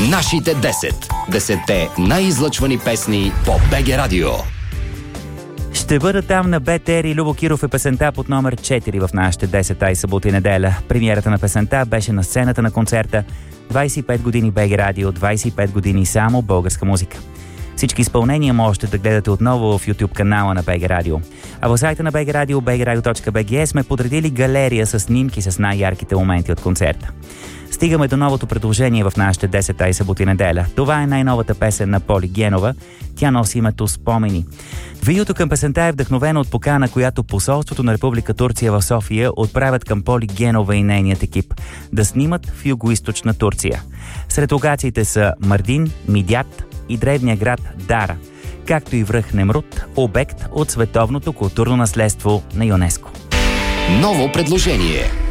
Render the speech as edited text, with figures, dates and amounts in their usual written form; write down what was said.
Нашите 10. 10-те най-излъчвани песни по БГ Радио. Ще бъда там на БТР и Любо Киров е песента под номер 4 в нашите 10 и събота и неделя. Премиерата на песента беше на сцената на концерта 25 години БГ Радио, 25 години само българска музика. Всички изпълнения можете да гледате отново в YouTube канала на БГ Радио. А в сайта на БГ Радио, bgradio.bg, сме подредили галерия с снимки с най-ярките моменти от концерта. Стигаме до новото предложение в нашите 10 и събота и неделя. Това е най-новата песен на Поли Генова. Тя носи името "Спомени". Видеото към песента е вдъхновено от покана, която посолството на Република Турция в София отправят към Поли Генова и нейният екип да снимат в югоизточна Турция. Сред локациите са Мардин, Мидят и древния град Дара, както и връх Немрут, обект от световното културно наследство на ЮНЕСКО. Ново предложение.